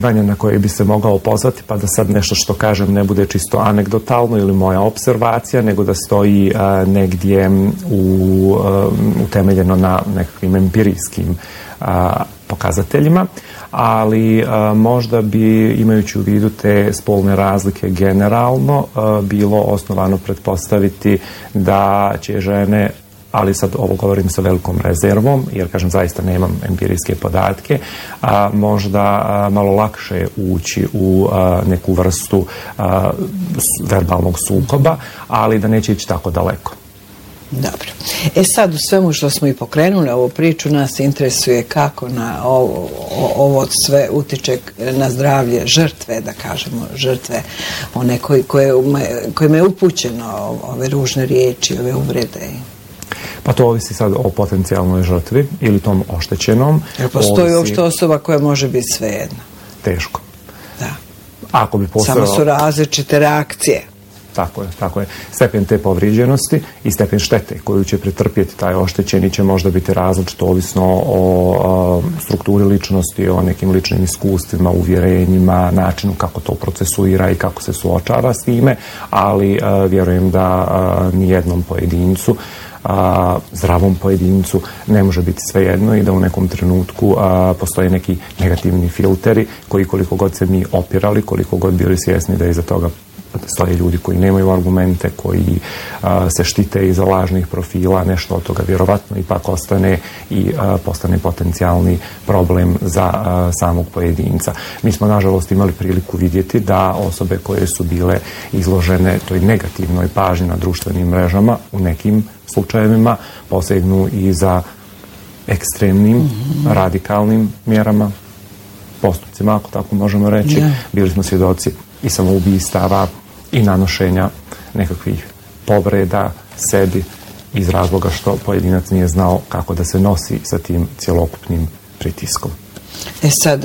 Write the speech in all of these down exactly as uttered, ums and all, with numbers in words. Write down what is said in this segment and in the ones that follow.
na koje bi se mogao pozvati, pa da sad nešto što kažem ne bude čisto anegdotalno ili moja observacija, nego da stoji a, negdje u, a, utemeljeno na nekakvim empirijskim a, pokazateljima, ali a, možda bi, imajući u vidu te spolne razlike generalno, a, bilo osnovano pretpostaviti da će žene, ali sad ovo govorim sa velikom rezervom, jer kažem zaista nemam empirijske podatke, a možda a, malo lakše ući u a, neku vrstu a, verbalnog sukoba, ali da neće ići tako daleko. Dobro. E sad u svemu što smo i pokrenuli ovu priču, nas interesuje kako na ovo, ovo sve utiče na zdravlje žrtve, da kažemo žrtve, one koji, koje, kojima je upućeno ove ružne riječi, ove uvrede. Pa to ovisi sad o potencijalnoj žrtvi ili tom oštećenom. Jer postoji uopšte osoba koja može biti svejedna. Teško. Da. Ako bi postojalo... Samo su različite reakcije. Tako je, tako je. Stepen te povrijeđenosti i stepen štete koju će pretrpjeti taj oštećeni će možda biti različito ovisno o, o strukturi ličnosti, o nekim ličnim iskustvima, uvjerenjima, načinu kako to procesuira i kako se suočava s time, ali a, vjerujem da a, nijednom pojedincu, a, zdravom pojedincu ne može biti svejedno i da u nekom trenutku a, postoje neki negativni filteri koji koliko god se mi opirali, koliko god bili svjesni da iza toga stoje ljudi koji nemaju argumente, koji a, se štite iza lažnih profila, nešto od toga vjerovatno ipak ostane i a, postane potencijalni problem za a, samog pojedinca. Mi smo nažalost imali priliku vidjeti da osobe koje su bile izložene toj negativnoj pažnji na društvenim mrežama u nekim slučajevima posegnu i za ekstremnim, mm-hmm. radikalnim mjerama, postupcima, ako tako možemo reći. Yeah. Bili smo svjedoci i samoubistava i nanošenja nekakvih povreda sebi iz razloga što pojedinac nije znao kako da se nosi sa tim cjelokupnim pritiskom. E sad,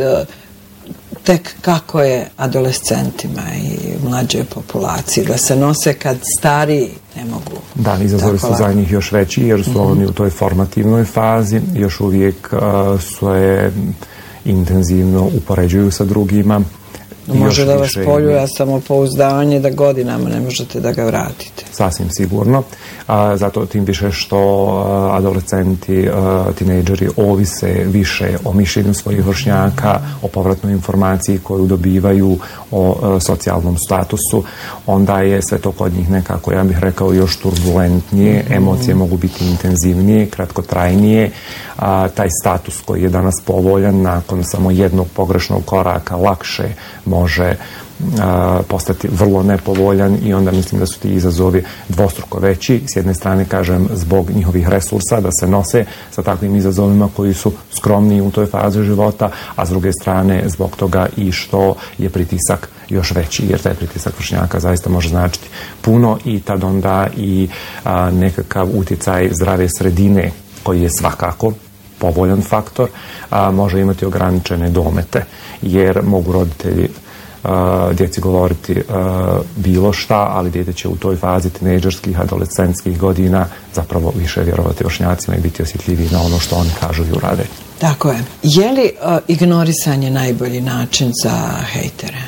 tek kako je adolescentima i mlađoj populaciji da se nose kad stariji ne mogu? Da, izazovi su za njih još veći jer su mm-hmm. oni u toj formativnoj fazi, još uvijek uh, svoje intenzivno upoređuju sa drugima. Može da vas poljuje samopouzdanje da godinama ne možete da ga vratite. Sasvim sigurno. A, zato tim više što a, adolescenti, a, tinejdžeri ovise više o mišljenju svojih vršnjaka, o povratnoj informaciji koju dobivaju, o a, socijalnom statusu, onda je sve to kod njih nekako, ja bih rekao, još turbulentnije, mm. emocije mogu biti intenzivnije, kratkotrajnije. A, taj status koji je danas povoljan nakon samo jednog pogrešnog koraka lakše može a, postati vrlo nepovoljan i onda mislim da su ti izazovi dvostruko veći. S jedne strane, kažem, zbog njihovih resursa da se nose sa takvim izazovima koji su skromniji u toj fazi života, a s druge strane zbog toga i što je pritisak još veći, jer taj pritisak vršnjaka zaista može značiti puno i tad onda i a, nekakav utjecaj zdrave sredine koji je svakako povoljan faktor, a, može imati ograničene domete, jer mogu roditelji a, djeci govoriti a, bilo šta, ali dijete će u toj fazi tinejdžerskih, adolescentskih godina zapravo više vjerovati vršnjacima i biti osjetljiviji na ono što oni kažu i urade. Tako je. Je li a, ignorisanje najbolji način za hejtere?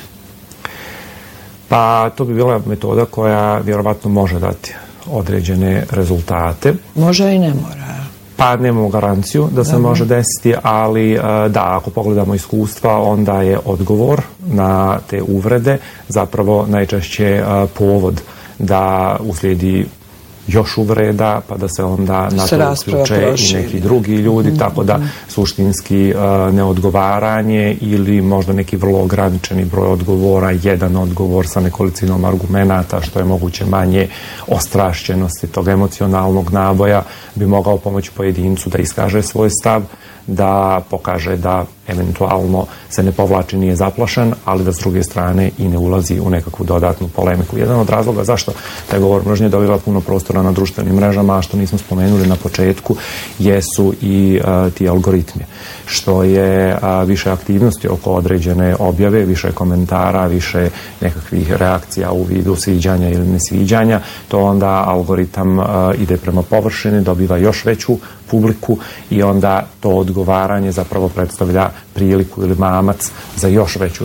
Pa to bi bila metoda koja vjerovatno može dati određene rezultate. Može i ne mora. Pa nemamo garanciju da se Dobre. može desiti, ali da, ako pogledamo iskustva, onda je odgovor na te uvrede zapravo najčešće povod da uslijedi još uvreda, pa da se onda na to uključe i neki drugi ljudi, mm-hmm. tako da suštinski uh, neodgovaranje ili možda neki vrlo ograničeni broj odgovora, jedan odgovor sa nekolicinom argumenata, što je moguće manje ostrašćenosti tog emocionalnog naboja, bi mogao pomoći pojedincu da iskaže svoj stav, da pokaže da eventualno se ne povlači, nije zaplašen, ali da s druge strane i ne ulazi u nekakvu dodatnu polemiku. Jedan od razloga zašto taj govor mržnje dobiva puno prostora na društvenim mrežama, a što nismo spomenuli na početku, jesu i a, ti algoritmi. Što je a, više aktivnosti oko određene objave, više komentara, više nekakvih reakcija u vidu sviđanja ili nesviđanja, to onda algoritam a, ide prema površini, dobiva još veću publiku i onda to odgovaranje zapravo predstavlja priliku ili mamac za još veću